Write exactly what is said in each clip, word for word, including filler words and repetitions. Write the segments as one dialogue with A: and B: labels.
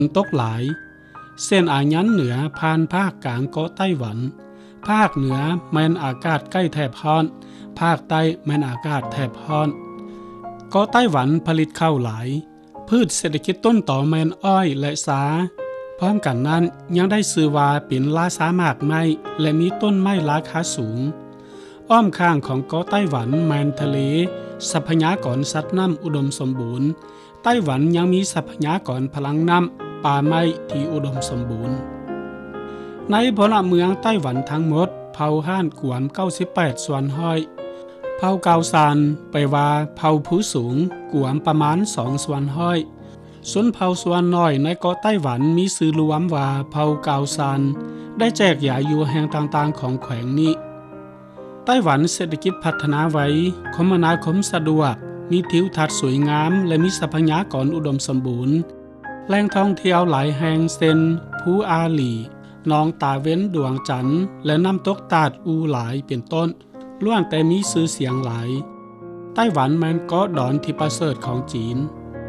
A: ตกหลายเส้นอายันเหนือผ่านภาคกลางเกาะไต้หวันภาคเหนือแม่นอากาศใกล้แถบร้อนภาคใต้แม่นอากาศแถบร้อนเกาะไต้หวันผลิตข้าวหลายพืชเศรษฐกิจต้นต่อแม่นอ้อยและสาพร้อมกันนั้นยังได้ชื่อว่าเป็นราชามากไม้และมีต้นไม้ราคาสูงอ้อมข้างของเกาะไต้หวันแม่นทะเลทรัพยากรสัตว์น้ำอุดมสมบูรณ์ไต้หวันยังมีทรัพยากรพลังน้ำป่าไม้ที่อุดมสมบูรณ์ในพลเมืองไต้หวันทั้งหมดเผ่าฮ่านกวมเก้าสิบแปดส่วนห้อยเผ่าเกาซานไปว่าเผ่าผู้สูงกวมประมาณสองส่วนห้อยส่วนเผ่าส่วนน้อยในเกาะไต้หวันมีชื่อรวมว่าเผ่าเกาซานได้แจกย้ายอยู่แห่งต่างๆของแขวงนี้ไต้หวันเศรษฐกิจพัฒนาไว้คมนาคมสะดวกมีทิวทัศน์สวยงามและมีทรัพยากรอุดมสมบูรณ์แหล่งท่องเที่ยวหลายแห่งเช่นภูอาหลีหนองตาเว้นดวงจันทร์และน้ำตกตาดอูหลายเป็นต้นล้วนแต่มีชื่อเสียงหลายไต้หวันแม่นเกาะดอนที่ประเสริฐของจีน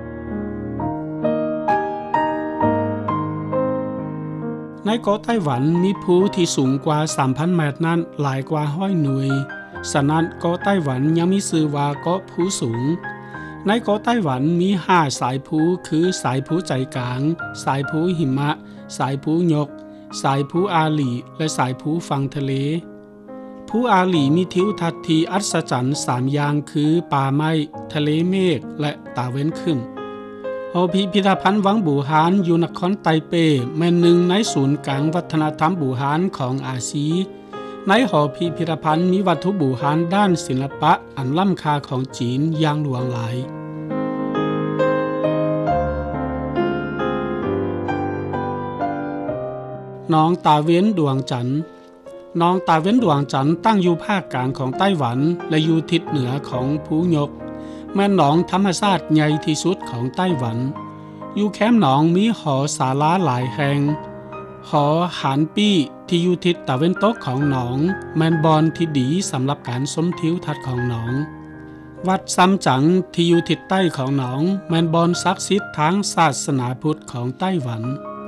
A: ในเกาะไต้หวันมีภูที่สูงกว่า สามพัน เมตรนั้นหลายกว่าร้อยหน่วยฉะนั้นเกาะไต้หวันยังมีชื่อว่าเกาะภูสูงในเกาะไต้หวันมีห้าสายภูคือสายภูใจกลางสายภูหิมะสายภูยกสายภูอาหลีและสายภูฝั่งทะเลภูอาหลีมีทิวทัศน์ที่อัศจรรย์สามอย่างคือป่าไม้ทะเลเมฆและตาเว้นขึ้นหอพิพิธภัณฑ์วังบูหานอยู่นครไตเปแม่นหนึ่งในศูนย์กลางวัฒนธรรมบูหานของอาซีในหอพิพิธภัณฑ์มีวัตถุบูหานด้านศิลปะอันล้ำค่าของจีนอย่างหลวงหลายน้องตาเว้นดวงจันทร์น้องตาเว้นดวงจันทร์ตั้งอยู่ภาคกลางของไต้หวันและอยู่ทิศเหนือของภูยกแม่นหนองธรรมชาติใหญ่ที่สุดของไต้หวันอยู่แคมป์หนองมีหอศาลาหลายแห่งหอหานปี้ที่อยู่ทิศตะเว้นตกของหนองแม่นบอนที่ดีสำหรับการชมทิวทัศน์ของหนองวัดซัมจั๋งที่อยู่ทิศใต้ของหนองแม่นบอนศักดิ์สิทธิ์ทางศาสนาพุทธของไต้หวัน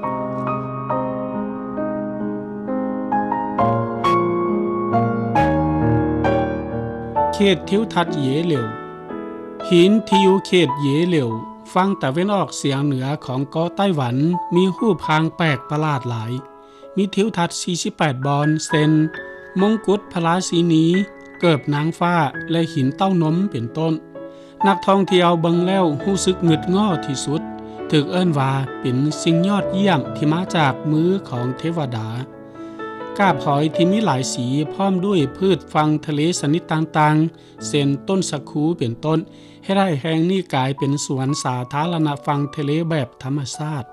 A: เขตทิวทัศน์เยเหลียวหินที่อยู่เขตเยเหลียวฝั่งตะเว้นออกเฉียงเหนือของเกาะไต้หวันมีรูปพางแปลกประหลาดหลายมีทิวทัศน์สี่สิบแปดบอนเซนมงกุฎพระราชินีเกิบนางฟ้าและหินเต้านมเป็นต้นนักท่องเที่ยวเบิ่งแล้วรู้สึกงึดง้อที่สุดถูกเอิ้นว่าเป็นสิ่งยอดเยี่ยมที่มาจากมือของเทวดากาบหอยที่มีหลายสีพร้อมด้วยพืชฟังทะเลชนิดต่างๆเช่นต้นสะคูเป็นต้นให้ได้แห่งนี้กลายเป็นสวนสาธารณะฟังทะเลแบบธรรมชาติ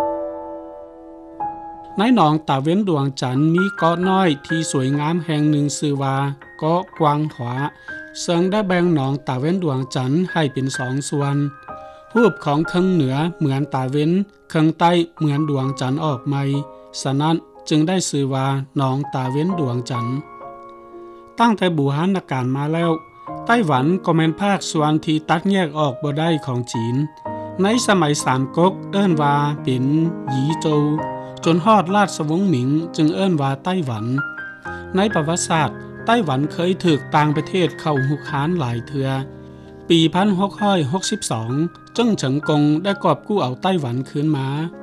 A: ในหนองตาเว้นดวงจันทร์มีเกาะน้อยที่สวยงามแห่งหนึ่งชื่อว่าเกาะกวางหวาซึ่งได้แบ่งหนองตาเว้นดวงจันทร์ให้เป็นสองส่วนรูปของครึ่งเหนือเหมือนตาเว้นครึ่งใต้เหมือนดวงจันทร์ออกใหม่ฉะนั้นจึงได้ชื่อว่าหนองตาเว้นดวงจันทร์ตั้งแต่บูหานการมาแล้วไต้หวันก็แม่นภาคส่วนที่ตัดแยกออกบ่ได้ของจีนในสมัยสามก๊กเอิ้นว่าเป็นหยีโจวจนฮอดราชวงศ์หมิงจึงเอิ้นว่าไต้หวันในประวัติศาสตร์ไต้หวันเคยถูกต่างประเทศเข้ารุกรานหลายเทื่อปีหนึ่งพันหกร้อยหกสิบสองจึงเฉิงกงได้กอบกู้เอาไต้หวันคืนมา